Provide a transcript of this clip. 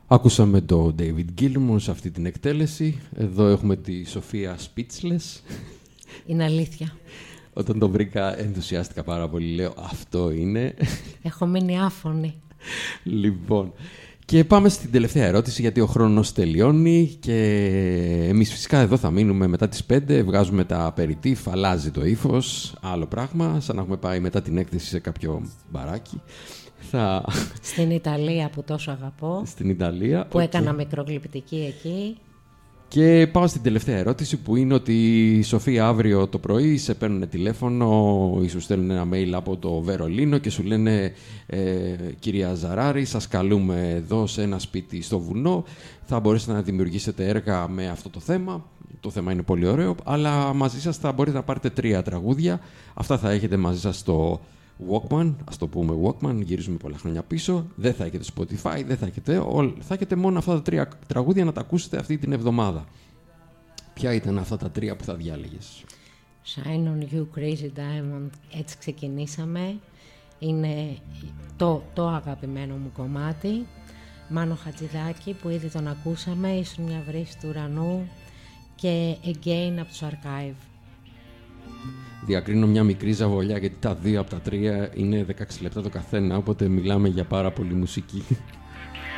Ακούσαμε το David Gilmour σε αυτή την εκτέλεση. Εδώ έχουμε τη Σοφία Speechless. Είναι αλήθεια. Όταν το βρήκα ενθουσιάστηκα πάρα πολύ. Λέω αυτό είναι. Έχω μείνει άφωνη. Λοιπόν, και πάμε στην τελευταία ερώτηση γιατί ο χρόνος τελειώνει και εμείς φυσικά εδώ θα μείνουμε μετά τις 5, βγάζουμε τα απεριτίφ, αλλάζει το ύφος, άλλο πράγμα, σαν να έχουμε πάει μετά την έκθεση σε κάποιο μπαράκι. Στην Ιταλία που τόσο αγαπώ. Στην Ιταλία. Που έκανα μικρογλυπτική εκεί. Και πάω στην τελευταία ερώτηση που είναι ότι η Σοφία αύριο το πρωί σε παίρνουν τηλέφωνο ή σου στέλνουν ένα mail από το Βερολίνο και σου λένε κυρία Ζαράρη, σας καλούμε εδώ σε ένα σπίτι στο βουνό, θα μπορέσετε να δημιουργήσετε έργα με αυτό το θέμα. Το θέμα είναι πολύ ωραίο, αλλά μαζί σας θα μπορείτε να πάρετε 3 τραγούδια. Αυτά θα έχετε μαζί σας στο Walkman, ας το πούμε Walkman, γυρίζουμε πολλά χρόνια πίσω. Δεν θα έχετε Spotify, δεν θα έχετε θα έχετε μόνο αυτά τα 3 τραγούδια να τα ακούσετε αυτή την εβδομάδα. Ποια ήταν αυτά τα 3 που θα διάλεγες? Shine on you, Crazy Diamond. Έτσι ξεκινήσαμε. Είναι το αγαπημένο μου κομμάτι. Μάνο Χατζηδάκη που ήδη τον ακούσαμε. Ήσουν μια βρύση του ουρανού. Και Again από τους Archive. Διακρίνω μια μικρή ζαβολιά γιατί τα 2 από τα 3 είναι 16 λεπτά το καθένα, οπότε μιλάμε για πάρα πολύ μουσική.